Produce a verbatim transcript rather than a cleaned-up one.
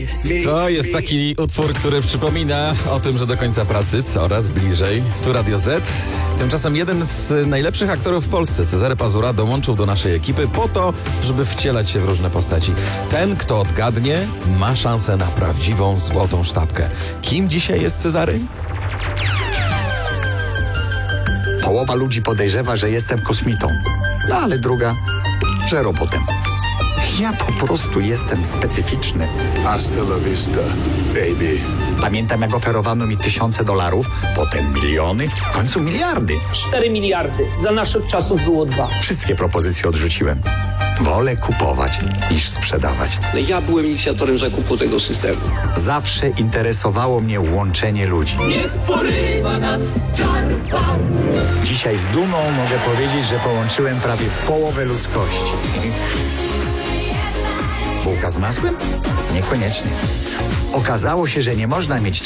To jest taki utwór, który przypomina o tym, że do końca pracy coraz bliżej. Tu Radio Z. Tymczasem jeden z najlepszych aktorów w Polsce, Cezary Pazura, dołączył do naszej ekipy po to, żeby wcielać się w różne postaci. Ten, kto odgadnie, ma szansę na prawdziwą złotą sztabkę. Kim dzisiaj jest Cezary? Połowa ludzi podejrzewa, że jestem kosmitą, no ale druga, że robotem. Ja po prostu jestem specyficzny. Hasta la vista, baby. Pamiętam, jak oferowano mi tysiące dolarów, potem miliony, w końcu miliardy. cztery miliardy. Za naszych czasów było dwa. Wszystkie propozycje odrzuciłem. Wolę kupować niż sprzedawać. Ja byłem inicjatorem zakupu tego systemu. Zawsze interesowało mnie łączenie ludzi. Niech porywa nas czar pan. Dzisiaj z dumą mogę powiedzieć, że połączyłem prawie połowę ludzkości. Bułka z masłem? Niekoniecznie. Okazało się, że nie można mieć